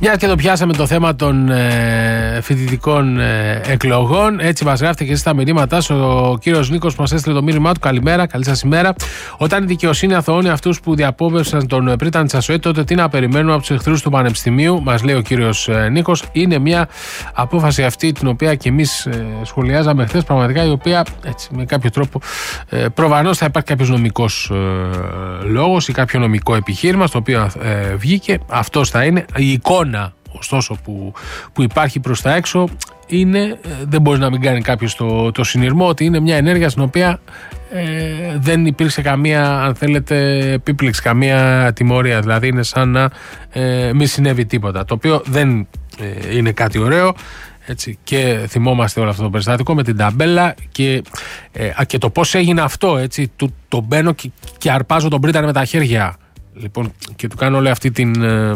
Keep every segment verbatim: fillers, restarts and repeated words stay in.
Μια και το πιάσαμε το θέμα των ε, φοιτητικών ε, εκλογών, έτσι μας γράφετε και εσείς τα μηνύματά σου. Ο κύριος Νίκος μας έστειλε το μήνυμά του. Καλημέρα, καλή σας ημέρα. Όταν η δικαιοσύνη αθωώνει αυτούς που διαπόβευσαν τον Πρίτανη Τσασοέ, τότε τι να περιμένουμε από τους εχθρούς του Πανεπιστημίου, μας λέει ο κύριος ε, Νίκος. Είναι μια απόφαση αυτή την οποία και εμείς ε, σχολιάζαμε χθες, πραγματικά, η οποία έτσι, με κάποιο τρόπο ε, προφανώς θα υπάρχει κάποιος νομικός ε, λόγος ή κάποιο νομικό επιχείρημα στο οποίο ε, βγήκε. Αυτός θα είναι η εικόνα. Ωστόσο που, που υπάρχει προς τα έξω είναι, δεν μπορεί να μην κάνει κάποιος το, το συνειρμό ότι είναι μια ενέργεια στην οποία ε, δεν υπήρξε καμία, αν θέλετε, επίπληξη, καμία τιμωρία. Δηλαδή είναι σαν να ε, μην συνέβη τίποτα, το οποίο δεν ε, είναι κάτι ωραίο. Έτσι, και θυμόμαστε όλο αυτό το περιστατικό με την ταμπέλα και, ε, και το πώς έγινε αυτό. Έτσι, του, το μπαίνω και, και αρπάζω τον Πρίτανη με τα χέρια, λοιπόν, και του κάνω όλη αυτή την... Ε,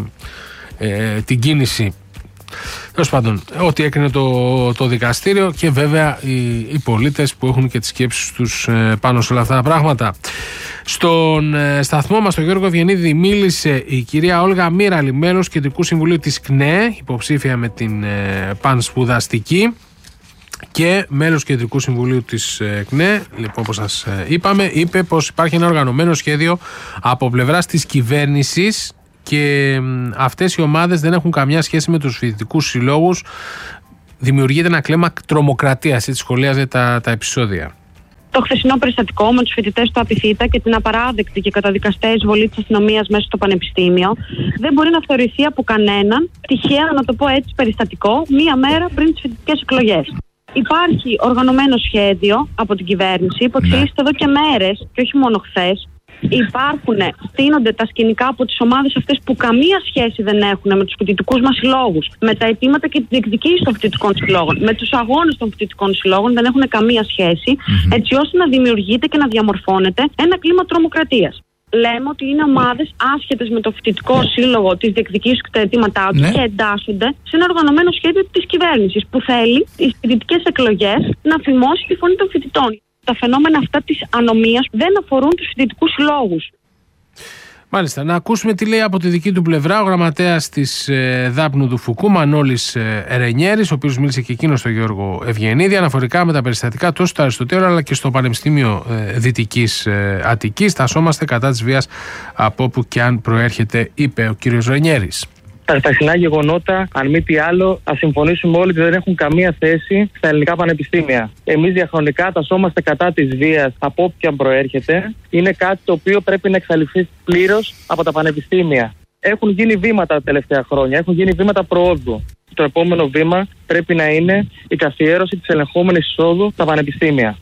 Ε, την κίνηση, τέλος πάντων, ό,τι έκρινε το, το δικαστήριο, και βέβαια οι, οι πολίτες που έχουν και τις σκέψεις τους ε, πάνω σε όλα αυτά τα πράγματα. Στον ε, σταθμό μας, τον Γιώργο Ευγενίδη, μίλησε η κυρία Όλγα Μύραλη, μέλος Κεντρικού Συμβουλίου της ΚΝΕ, υποψήφια με την ε, πανσπουδαστική, και μέλος Κεντρικού Συμβουλίου της ε, ΚΝΕ. Λοιπόν, όπως σας ε, είπαμε, είπε πως υπάρχει ένα οργανωμένο σχέδιο από πλευράς της κυβέρνησης και αυτές οι ομάδες δεν έχουν καμιά σχέση με τους φοιτητικούς συλλόγους. Δημιουργείται ένα κλίμα τρομοκρατίας, έτσι σχολίαζε τα, τα επεισόδια. Το χθεσινό περιστατικό με τους φοιτητές του Απιθύτα και την απαράδεκτη και καταδικαστέα εισβολή της αστυνομίας μέσα στο πανεπιστήμιο δεν μπορεί να θεωρηθεί από κανέναν τυχαία, να το πω έτσι, περιστατικό μία μέρα πριν τις φοιτητικές εκλογές. Υπάρχει οργανωμένο σχέδιο από την κυβέρνηση που εξελίσσεται εδώ και μέρες και όχι μόνο χθες. Υπάρχουν, στείνονται τα σκηνικά από τις ομάδες αυτές που καμία σχέση δεν έχουν με τους φοιτητικούς μας συλλόγους, με τα αιτήματα και τις διεκδικήσεις των φοιτητικών συλλόγων, με τους αγώνες των φοιτητικών συλλόγων, δεν έχουν καμία σχέση, mm-hmm. έτσι ώστε να δημιουργείται και να διαμορφώνεται ένα κλίμα τρομοκρατίας. Λέμε ότι είναι ομάδες άσχετες με το φοιτητικό σύλλογο, τις διεκδικήσεις και τα αιτήματά τους, ναι. και εντάσσονται σε ένα οργανωμένο σχέδιο της κυβέρνησης που θέλει τις φοιτητικές εκλογές να φημώσει τη φωνή των φοιτητών. Τα φαινόμενα αυτά της ανομίας δεν αφορούν τους φοιτητικούς συλλόγους. Μάλιστα. Να ακούσουμε τι λέει από τη δική του πλευρά ο γραμματέας της ε, Δάπνου του Φουκού, Μανώλης ε, Ερενιέρης, ο οποίος μίλησε και εκείνος στον Γιώργο Ευγενίδη αναφορικά με τα περιστατικά τόσο στο Αριστοτέλειο αλλά και στο Πανεπιστήμιο ε, Δυτικής ε, Αττικής. Τασσόμαστε κατά της βίας από όπου και αν προέρχεται, είπε ο κύριος Ερενιέρης. Τα χθεσινά γεγονότα, αν μη τι άλλο, θα συμφωνήσουμε όλοι ότι δεν έχουν καμία θέση στα ελληνικά πανεπιστήμια. Εμείς διαχρονικά τασσόμαστε κατά της βίας από όπου και αν προέρχεται. Είναι κάτι το οποίο πρέπει να εξαλειφθεί πλήρως από τα πανεπιστήμια. Έχουν γίνει βήματα τα τελευταία χρόνια, έχουν γίνει βήματα προόδου. Το επόμενο βήμα πρέπει να είναι η καθιέρωση της ελεγχόμενης εισόδου στα πανεπιστήμια.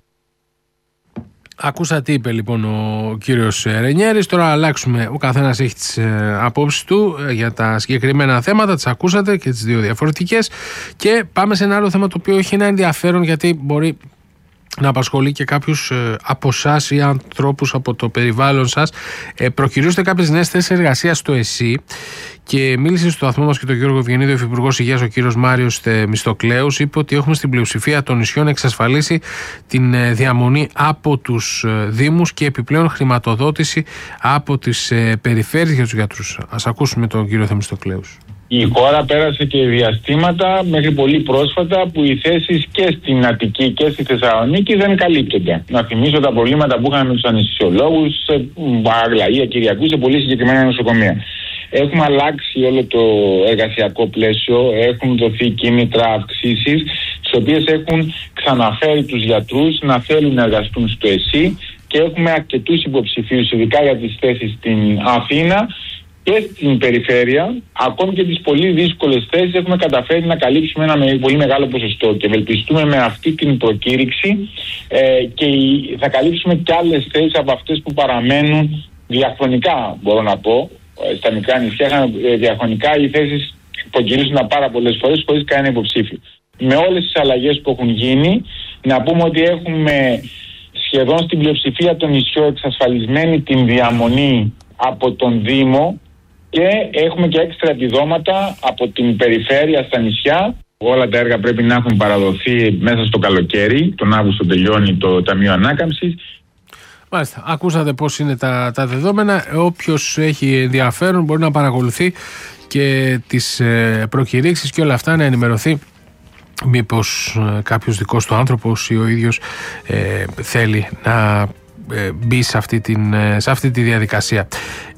Ακούσατε τι είπε λοιπόν ο κύριος Ερενιέρης. Τώρα αλλάξουμε, ο καθένας έχει τις ε, απόψεις του ε, για τα συγκεκριμένα θέματα, τις ακούσατε και τις δύο διαφορετικές, και πάμε σε ένα άλλο θέμα το οποίο έχει ένα ενδιαφέρον, γιατί μπορεί να απασχολεί και κάποιους ε, από εσάς ή ανθρώπους από το περιβάλλον σας. Ε, προκυρώσετε κάποιες νέες θέσεις εργασίας στο ΕΣΥ, και μίλησε στο σταθμό μας και τον Γιώργο Ευγενίδη ο Υφυπουργός Υγείας, ο κύριος Μάριος Μισθοκλέους. Είπε ότι έχουμε στην πλειοψηφία των νησιών εξασφαλίσει την ε, διαμονή από τους ε, Δήμους και επιπλέον χρηματοδότηση από τις ε, περιφέρειες για τους γιατρούς. Ας ακούσουμε τον κύριο Θεμιστοκλέους. Η χώρα πέρασε και διαστήματα μέχρι πολύ πρόσφατα που οι θέσεις και στην Αττική και στη Θεσσαλονίκη δεν καλύπτονται. Να θυμίσω τα προβλήματα που είχαμε με τους αναισθησιολόγους, σε Αγλαία, Κυριακού, σε πολύ συγκεκριμένα νοσοκομεία. Έχουμε αλλάξει όλο το εργασιακό πλαίσιο, έχουν δοθεί κίνητρα, αυξήσεις, τις οποίες έχουν ξαναφέρει τους γιατρούς να θέλουν να εργαστούν στο ΕΣΥ, και έχουμε αρκετούς υποψηφίους, ειδικά για τις θέσεις στην Αθήνα και στην περιφέρεια. Ακόμη και τις πολύ δύσκολες θέσεις έχουμε καταφέρει να καλύψουμε ένα με, πολύ μεγάλο ποσοστό, και ευελπιστούμε με αυτή την προκήρυξη ε, και θα καλύψουμε και άλλες θέσεις από αυτές που παραμένουν διαχρονικά, μπορώ να πω. Στα μικρά νησιά είχαν διαχρονικά οι θέσεις προκυρήσουν πάρα πολλές φορές χωρίς κανένα υποψήφιο. Με όλες τις αλλαγές που έχουν γίνει, να πούμε ότι έχουμε σχεδόν στην πλειοψηφία των νησιών εξασφαλισμένη την διαμονή από τον Δήμο, και έχουμε και έξτρα επιδόματα από την περιφέρεια στα νησιά. Όλα τα έργα πρέπει να έχουν παραδοθεί μέσα στο καλοκαίρι. Τον Αύγουστο τελειώνει το Ταμείο Ανάκαμψης. Μάλιστα, ακούσατε πώς είναι τα, τα δεδομένα. Όποιος έχει ενδιαφέρον μπορεί να παρακολουθεί και τις ε, προκηρύξεις και όλα αυτά, να ενημερωθεί μήπως ε, κάποιος δικός του άνθρωπος ή ο ίδιος ε, θέλει να ε, μπει σε αυτή, την, ε, σε αυτή τη διαδικασία.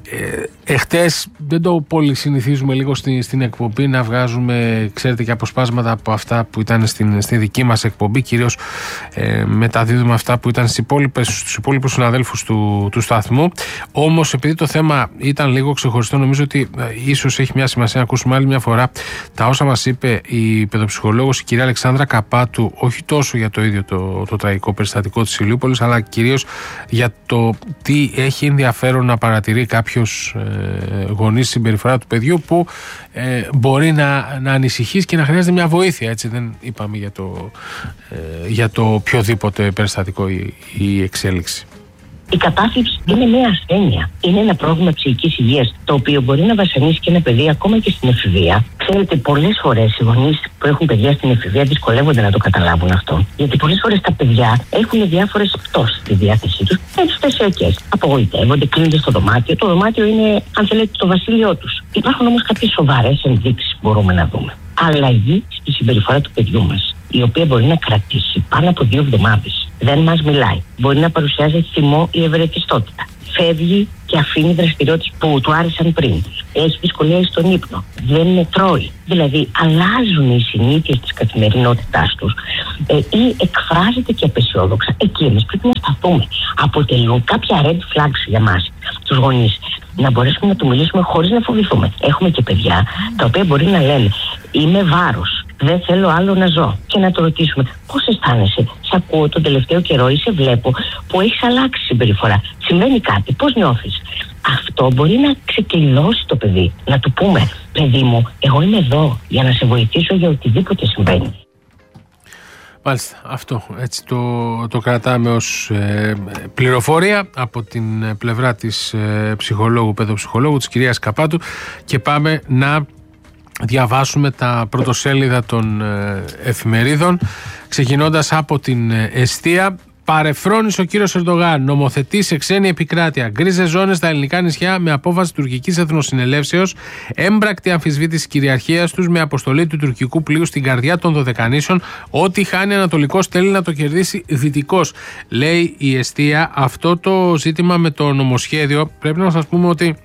Ε, εχτες δεν το πολύ συνηθίζουμε λίγο στην, στην εκπομπή να βγάζουμε, ξέρετε, και αποσπάσματα από αυτά που ήταν στην, στη δική μας εκπομπή, κυρίως ε, μεταδίδουμε αυτά που ήταν στις υπόλοιπες, στους υπόλοιπους συναδέλφους του, του σταθμού. Όμως επειδή το θέμα ήταν λίγο ξεχωριστό, νομίζω ότι ε, ίσως έχει μια σημασία να ακούσουμε άλλη μια φορά τα όσα μας είπε η παιδοψυχολόγος η κυρία Αλεξάνδρα Καπάτου, όχι τόσο για το ίδιο το, το τραγικό περιστατικό της Ηλιούπολης, αλλά κυρίως για το τι έχει ενδιαφέρον να παρατηρεί κάποιο ε, γονείς συμπεριφορά του παιδιού που ε, μπορεί να, να ανησυχείς και να χρειάζεται μια βοήθεια, έτσι. Δεν είπαμε για το, ε, για το οποιοδήποτε περιστατικό η, η εξέλιξη. Η κατάθλιψη είναι μια ασθένεια. Είναι ένα πρόβλημα ψυχικής υγείας, το οποίο μπορεί να βασανίσει και ένα παιδί ακόμα και στην εφηβεία. Ξέρετε, πολλές φορές οι γονείς που έχουν παιδιά στην εφηβεία δυσκολεύονται να το καταλάβουν αυτό. Γιατί πολλές φορές τα παιδιά έχουν διάφορες πτώσεις στη διάθεσή τους, έτσι θεσιακές. Απογοητεύονται, κλείνονται στο δωμάτιο. Το δωμάτιο είναι, αν θέλετε, το βασίλειό τους. Υπάρχουν όμως κάποιες σοβαρές ενδείξεις που μπορούμε να δούμε. Αλλαγή στη συμπεριφορά του παιδιού μας, η οποία μπορεί να κρατήσει πάνω από δύο εβδομάδες. Δεν μας μιλάει. Μπορεί να παρουσιάζει θυμό ή ευερεθιστότητα. Φεύγει και αφήνει δραστηριότητες που του άρεσαν πριν. Έχει δυσκολία στον ύπνο. Δεν τρώει. Δηλαδή, αλλάζουν οι συνήθειες της καθημερινότητάς τους ε, ή εκφράζεται και απεσιόδοξα. Εκεί εμείς πρέπει να σταθούμε. Αποτελούν κάποια red flags για μας, τους γονείς. Να μπορέσουμε να του μιλήσουμε χωρίς να φοβηθούμε. Έχουμε και παιδιά τα οποία μπορεί να λένε: είμαι βάρος. Δεν θέλω άλλο να ζω. Και να το ρωτήσουμε: πώς αισθάνεσαι? Σε ακούω τον τελευταίο καιρό ή σε βλέπω που έχεις αλλάξει συμπεριφορά. Συμβαίνει κάτι, πώς νιώθεις? Αυτό μπορεί να ξεκλειδώσει το παιδί. Να του πούμε: παιδί μου, εγώ είμαι εδώ για να σε βοηθήσω για οτιδήποτε συμβαίνει. Μάλιστα, αυτό έτσι το, το κρατάμε ως ε, πληροφορία από την πλευρά της ε, ψυχολόγου, παιδοψυχολόγου, της κυρίας Καπάτου, και πάμε να διαβάσουμε τα πρωτοσέλιδα των ε, εφημερίδων, ξεκινώντας από την ε, Εστία. Παρεφρόνησε ο κύριος Ερντογάν, νομοθετεί σε ξένη επικράτεια. Γκρίζες ζώνες στα ελληνικά νησιά με απόφαση τουρκικής εθνοσυνελεύσεως. Έμπρακτη αμφισβήτηση κυριαρχίας τους με αποστολή του τουρκικού πλοίου στην καρδιά των Δωδεκανήσων. Ό,τι χάνει ανατολικός θέλει να το κερδίσει δυτικός, λέει η Εστία. Αυτό το ζήτημα με το νομοσχέδιο, πρέπει να σας πούμε ότι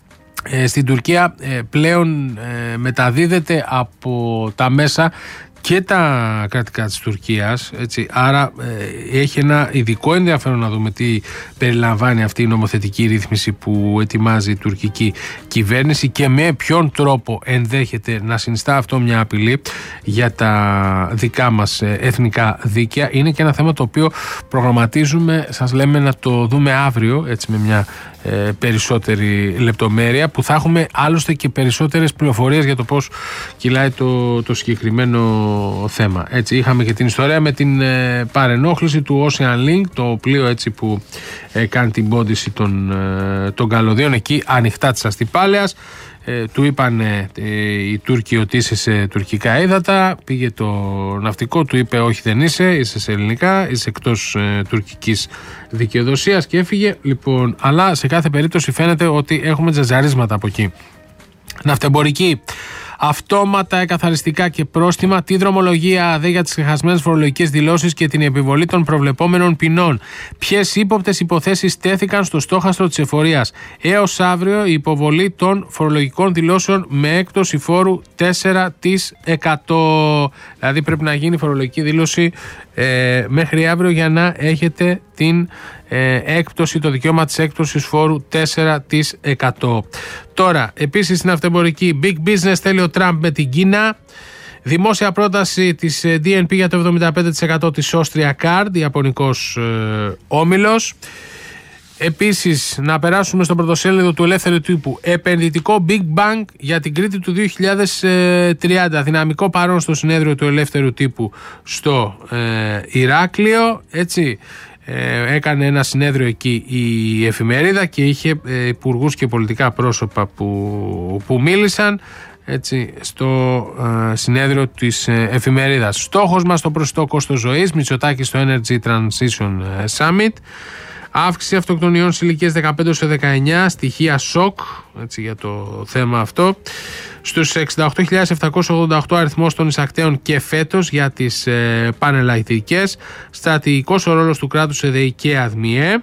ε, στην Τουρκία ε, πλέον ε, μεταδίδεται από τα μέσα και τα κρατικά της Τουρκίας, έτσι. Άρα ε, έχει ένα ειδικό ενδιαφέρον να δούμε τι περιλαμβάνει αυτή η νομοθετική ρύθμιση που ετοιμάζει η τουρκική κυβέρνηση και με ποιον τρόπο ενδέχεται να συνιστά αυτό μια απειλή για τα δικά μας εθνικά δίκαια. Είναι και ένα θέμα το οποίο προγραμματίζουμε, σας λέμε, να το δούμε αύριο, έτσι, με μια ε, περισσότερη λεπτομέρεια, που θα έχουμε άλλωστε και περισσότερες πληροφορίες για το πώς κυλάει το, το συγκεκριμένο θέμα. Έτσι, είχαμε και την ιστορία με την ε, παρενόχληση του Ocean Link, το πλοίο, έτσι, που ε, κάνει την πόντιση των, ε, των καλωδίων εκεί ανοιχτά της Αστυπάλαιας. Ε, του είπαν ε, οι Τούρκοι ότι είσαι σε τουρκικά ύδατα, πήγε το ναυτικό, του είπε όχι, δεν είσαι, είσαι σε ελληνικά, είσαι εκτός ε, τουρκικής δικαιοδοσίας, και έφυγε. Λοιπόν, αλλά σε κάθε περίπτωση φαίνεται ότι έχουμε τζατζαρίσματα από εκεί. Ναυτεμπορική. Αυτόματα εκαθαριστικά και πρόστιμα, τη δρομολογία δε για τις ξεχασμένες φορολογικές δηλώσεις και την επιβολή των προβλεπόμενων ποινών. Ποιες ύποπτες υποθέσεις τέθηκαν στο στόχαστρο της εφορίας? Έως αύριο η υποβολή των φορολογικών δηλώσεων με έκπτωση φόρου τέσσερα τοις εκατό. Δηλαδή πρέπει να γίνει φορολογική δήλωση ε, μέχρι αύριο για να έχετε την ε, έκπτωση, το δικαίωμα της έκπτωσης φόρου τέσσερα τοις εκατό. Τώρα, επίσης στην αυτεμπορική, big business θέλει ο Τραμπ με την Κίνα. Δημόσια πρόταση της ντι εν πι για το εβδομήντα πέντε τοις εκατό της Austria Card, ιαπωνικός ε, όμιλος. Επίσης, να περάσουμε στο πρωτοσέλιδο του Ελεύθερου Τύπου. Επενδυτικό Big Bang για την Κρήτη του δύο χιλιάδες τριάντα. Δυναμικό παρόν στο συνέδριο του Ελεύθερου Τύπου στο ε, Ηράκλειο. Έτσι, ε, έκανε ένα συνέδριο εκεί η εφημερίδα και είχε ε, υπουργούς και πολιτικά πρόσωπα που, που μίλησαν, έτσι, στο ε, συνέδριο της ε, εφημερίδας. Στόχος μας το προσιτό κόστος ζωής, Μητσοτάκης στο Energy Transition Summit. Αύξηση αυτοκτονιών σε ηλικίες δεκαπέντε έως δεκαεννιά, στοιχεία σοκ, έτσι, για το θέμα αυτό. Στους εξήντα οκτώ χιλιάδες επτακόσιους ογδόντα οκτώ αριθμός των εισακτέων και φέτος για τις ε, πανελλαδικές. Στρατηγικός ο ρόλος του κράτους σε ΔΕΗ και ΑΔΜΙΕ.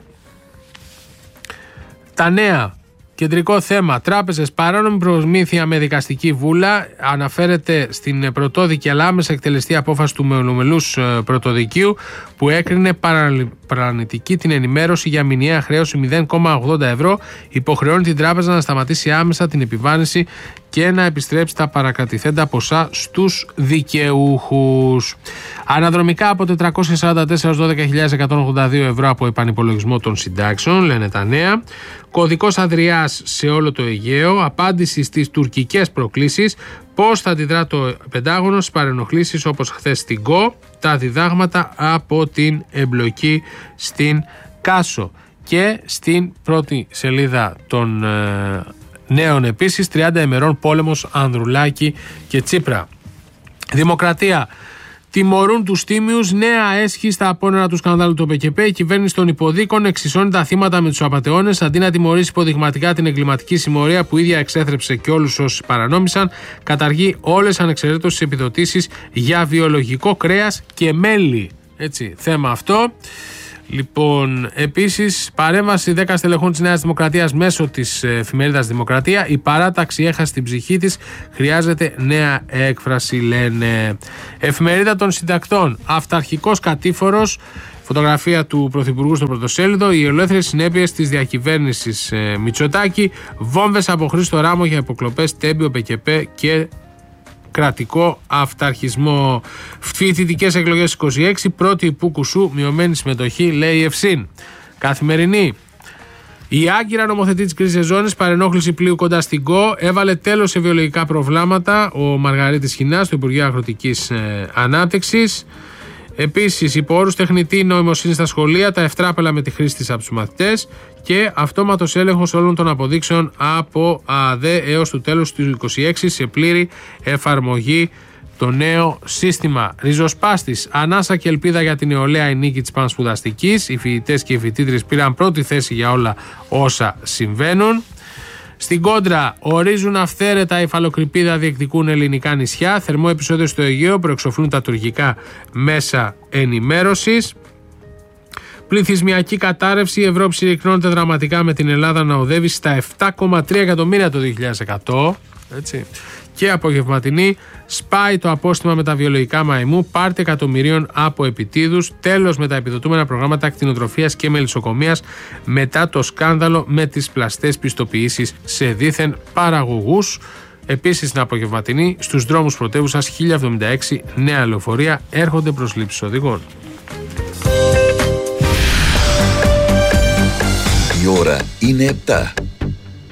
Τα νέα. Κεντρικό θέμα, τράπεζες, παράνομη προμήθεια με δικαστική βούλα. Αναφέρεται στην πρωτόδικη αλλά άμεσα εκτελεστή απόφαση του μονομελούς πρωτοδικείου που έκρινε παρανητική την ενημέρωση για μηνιαία χρέωση μηδέν κόμμα ογδόντα ευρώ. Υποχρεώνει την τράπεζα να σταματήσει άμεσα την επιβάρυνση και να επιστρέψει τα παρακρατηθέντα ποσά στους δικαιούχους. Αναδρομικά από τετρακόσιες σαράντα τέσσερα έως δώδεκα χιλιάδες εκατόν ογδόντα δύο ευρώ από επανυπολογισμό των συντάξεων, λένε τα νέα. Κωδικός Αδριάς σε όλο το Αιγαίο. Απάντηση στις τουρκικές προκλήσεις. Πώς θα αντιδρά το Πεντάγωνο στις παρενοχλήσεις όπως χθες στην ΚΟ. Τα διδάγματα από την εμπλοκή στην Κάσο. Και στην πρώτη σελίδα των ε, νέων επίσης, τριάντα ημερών πόλεμος Ανδρουλάκη και Τσίπρα. Δημοκρατία. Τιμωρούν τους τίμιους, νέα έσχη στα απόνερα του σκανδάλου του ΠΚΠ. Η κυβέρνηση των υποδίκων εξισώνει τα θύματα με τους απατεώνες. Αντί να τιμωρήσει υποδειγματικά την εγκληματική συμμορία που ίδια εξέθρεψε και όλους όσοι παρανόμησαν, καταργεί όλες ανεξαιρέτως τις επιδοτήσεις για βιολογικό κρέας και μέλι. Έτσι, θέμα αυτό. Λοιπόν, επίσης, παρέμβαση δέκα στελεχών της Νέας Δημοκρατίας μέσω της εφημερίδας Δημοκρατία. Η παράταξη έχασε την ψυχή της. Χρειάζεται νέα έκφραση, λένε. Εφημερίδα των συντακτών. Αυταρχικός κατήφορος. Φωτογραφία του Πρωθυπουργού στο πρωτοσέλιδο. Οι ελεύθερες συνέπειες της διακυβέρνησης ε, Μητσοτάκη. Βόμβες από Χρήστο Ράμο για υποκλοπές, Τέμπιο, ΠΚΠ και κρατικό αυταρχισμό. Φοιτητικές εκλογές είκοσι έξι, πρώτη υπού Κουσού, μειωμένη συμμετοχή, λέει η Ευσύν. Καθημερινή. Η Άγκυρα νομοθετεί τις κρίσες ζώνες, παρενόχληση πλοίου κοντά στην ΚΟ, έβαλε τέλος σε βιολογικά προβλήματα ο Μαργαρίτης Χινάς, στο Υπουργείο Αγροτικής ε, Ανάπτυξης. Επίσης, υπό όρους τεχνητή νοημοσύνη στα σχολεία, τα ευτράπελα με τη χρήση της από τους μαθητές και αυτόματος έλεγχος όλων των αποδείξεων από ΑΔΕ έως του τέλους του είκοσι έξι σε πλήρη εφαρμογή το νέο σύστημα. Ριζοσπάστης, ανάσα και ελπίδα για την νεολαία η νίκη της πανσπουδαστικής. Οι φοιτητές και οι φοιτήτρες πήραν πρώτη θέση για όλα όσα συμβαίνουν. Στην κόντρα, ορίζουν αυθαίρετα υφαλοκρηπίδα, διεκδικούν ελληνικά νησιά. Θερμό επεισόδιο στο Αιγαίο, προεξοφλούν τα τουρκικά μέσα ενημέρωσης. Πληθυσμιακή κατάρρευση, η Ευρώπη συρρυκνώνεται δραματικά με την Ελλάδα να οδεύει στα επτά κόμμα τρία εκατομμύρια το δύο χιλιάδες εκατό. Έτσι. Και απογευματινή, σπάει το απόστημα με τα βιολογικά μαϊμού, πάρτι εκατομμυρίων από επιτίδους, τέλος με τα επιδοτούμενα προγράμματα κτηνοτροφίας και μελισσοκομείας μετά το σκάνδαλο με τις πλαστές πιστοποιήσεις σε δήθεν παραγωγούς. Επίσης την απογευματινή, στους δρόμους πρωτεύουσας χίλια εβδομήντα έξι νέα λεωφορεία έρχονται προσλήψεις οδηγών. Η ώρα είναι επτά.